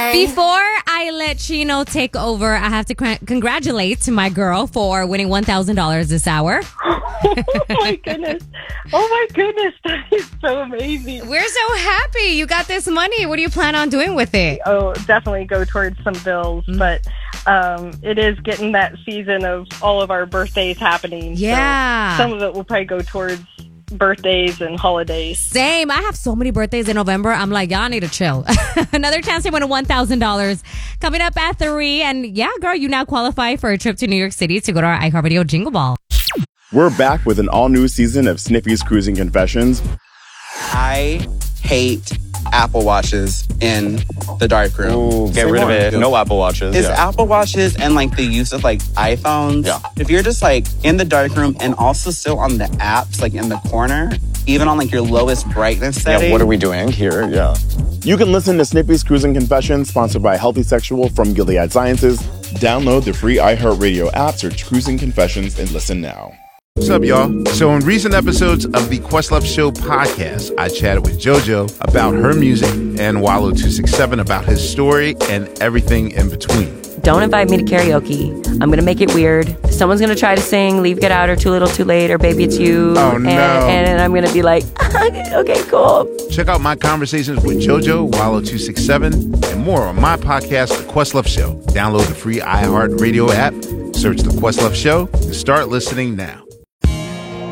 Before I let Chino take over, I have to congratulate my girl for winning $1,000 this hour. Oh my goodness. That is so amazing. We're so happy you got this money. What do you plan on doing with it? Oh, definitely go towards some bills, but it is getting that season of all of our birthdays happening. Yeah. So some of it will probably go towards birthdays and holidays. Same. I have so many birthdays in November. I'm like, y'all need to chill. Another chance to win $1,000 coming up at 3. And yeah, girl, you now qualify for a trip to New York City to go to our iHeartRadio Jingle Ball. We're back with an all-new season of Snippy's Cruising Confessions. I hate Apple Watches in the darkroom. Ooh, get rid of it. No Apple Watches. It's Apple Watches and like the use of like iPhones. Yeah. If you're just like in the darkroom and also still on the apps, like in the corner, even on like your lowest brightness setting. Yeah, what are we doing here? Yeah. You can listen to Snippy's Cruising Confessions, sponsored by Healthy Sexual from Gilead Sciences. Download the free iHeartRadio app, search Cruising Confessions, and listen now. What's up, y'all? So in recent episodes of the Questlove Show podcast, I chatted with JoJo about her music and Wallo267 about his story and everything in between. Don't invite me to karaoke. I'm going to make it weird. Someone's going to try to sing Leave, Get Out, or Too Little, Too Late, or Baby It's You. Oh, no. And I'm going to be like, okay, cool. Check out my conversations with JoJo, Wallo267, and more on my podcast, The Questlove Show. Download the free iHeartRadio app, search The Questlove Show, and start listening now.